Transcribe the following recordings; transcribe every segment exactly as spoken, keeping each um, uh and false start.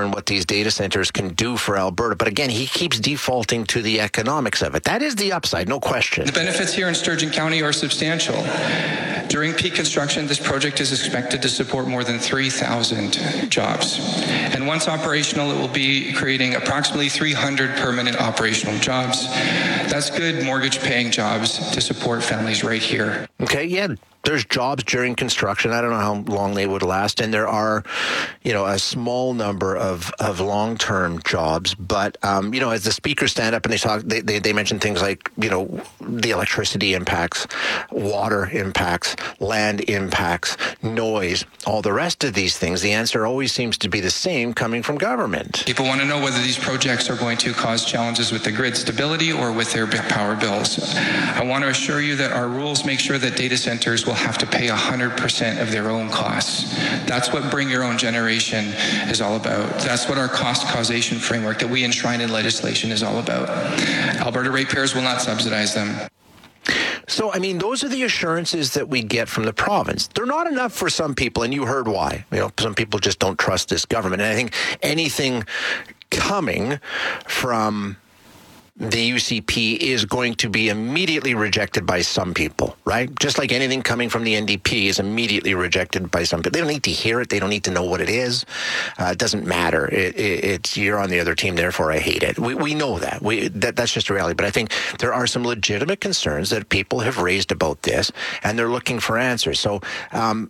and what these data centers can do for Alberta. But again, he keeps defaulting to the economics of it. That is the upside, no question. The benefits here in Sturgeon County are substantial. During peak construction, this project is expected to support more than three thousand jobs. And once operational, it will be creating approximately three hundred permanent operational jobs. That's good mortgage-paying jobs to support families right here. Okay, yeah. There's jobs during construction. I don't know how long they would last. And there are, you know, a small number of, of long-term jobs. But, um, you know, as the speakers stand up and they talk, they, they, they mention things like, you know, the electricity impacts, water impacts, land impacts, noise, all the rest of these things. The answer always seems to be the same coming from government. People want to know whether these projects are going to cause challenges with the grid stability or with their power bills. I want to assure you that our rules make sure that data centers will have to pay one hundred percent of their own costs. That's what Bring Your Own Generation is all about. That's what our cost causation framework that we enshrine in legislation is all about. Alberta ratepayers will not subsidize them. So, I mean, those are the assurances that we get from the province. They're not enough for some people, and you heard why. You know, some people just don't trust this government. And I think anything coming from the U C P is going to be immediately rejected by some people, right? Just like anything coming from the N D P is immediately rejected by some people. They don't need to hear it. They don't need to know what it is. Uh, it doesn't matter. It, it, it's you're on the other team, therefore I hate it. We we know that. We that that's just a reality. But I think there are some legitimate concerns that people have raised about this, and they're looking for answers. So um,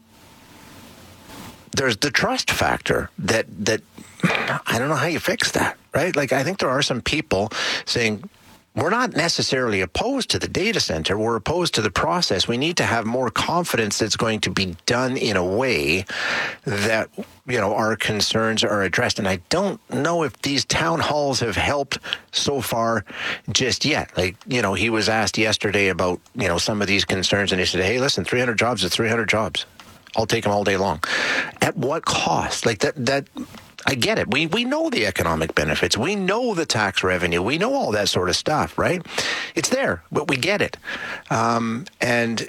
there's the trust factor that that I don't know how you fix that. Right? Like, I think there are some people saying, we're not necessarily opposed to the data center. We're opposed to the process. We need to have more confidence that it's going to be done in a way that, you know, our concerns are addressed. And I don't know if these town halls have helped so far just yet. Like, you know, he was asked yesterday about, you know, some of these concerns, and he said, hey, listen, three hundred jobs is three hundred jobs. I'll take them all day long. At what cost? Like, that, that, I get it. We we know the economic benefits. We know the tax revenue. We know all that sort of stuff, right? It's there, but we get it. Um, and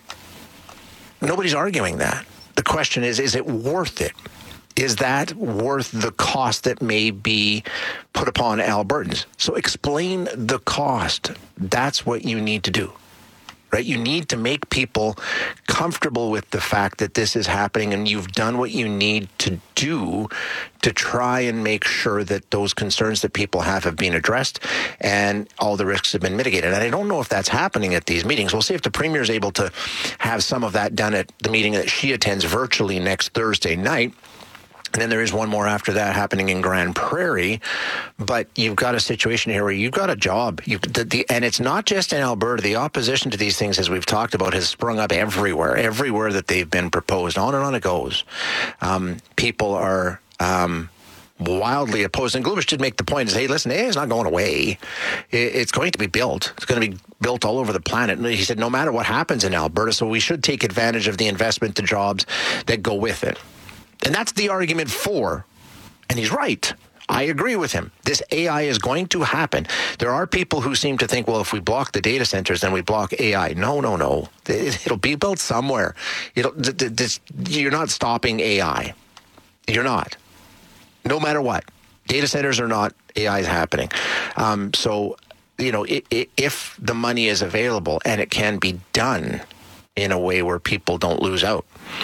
nobody's arguing that. The question is, is it worth it? Is that worth the cost that may be put upon Albertans? So explain the cost. That's what you need to do. Right? You need to make people comfortable with the fact that this is happening, and you've done what you need to do to try and make sure that those concerns that people have have been addressed and all the risks have been mitigated. And I don't know if that's happening at these meetings. We'll see if the Premier is able to have some of that done at the meeting that she attends virtually next Thursday night. And then there is one more after that happening in Grand Prairie. But you've got a situation here where you've got a job. You, the, the, and it's not just in Alberta. The opposition to these things, as we've talked about, has sprung up everywhere, everywhere that they've been proposed. On and on it goes. Um, people are um, wildly opposed. And Glubish did make the point, is, hey, listen, A I is not going away. It, it's going to be built. It's going to be built all over the planet. And he said, no matter what happens in Alberta, so we should take advantage of the investment, the jobs that go with it. And that's the argument for, and he's right. I agree with him. This A I is going to happen. There are people who seem to think, well, if we block the data centers, then we block A I. No, no, no. It'll be built somewhere. It'll, this, you're not stopping A I. You're not. No matter what. Data centers are not, A I is happening. Um, so, you know, it, it, if the money is available and it can be done in a way where people don't lose out,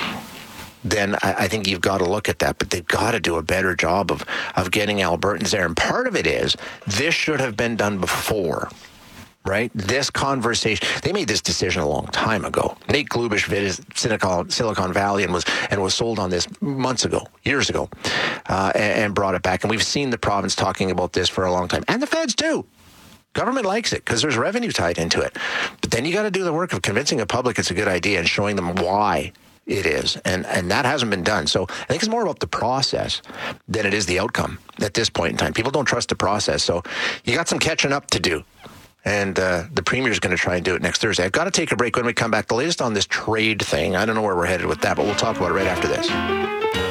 then I, I think you've got to look at that. But they've got to do a better job of, of getting Albertans there. And part of it is, this should have been done before, right? This conversation, they made this decision a long time ago. Nate Glubish visited Silicon, Silicon Valley and was and was sold on this months ago, years ago, uh, and, and brought it back. And we've seen the province talking about this for a long time. And the feds too. Government likes it because there's revenue tied into it. But then you got to do the work of convincing the public it's a good idea and showing them why it is. And and that hasn't been done. So I think it's more about the process than it is the outcome at this point in time. People don't trust the process. So you got some catching up to do. And uh, the Premier's going to try and do it next Thursday. I've got to take a break. When we come back, the latest on this trade thing. I don't know where we're headed with that, but we'll talk about it right after this.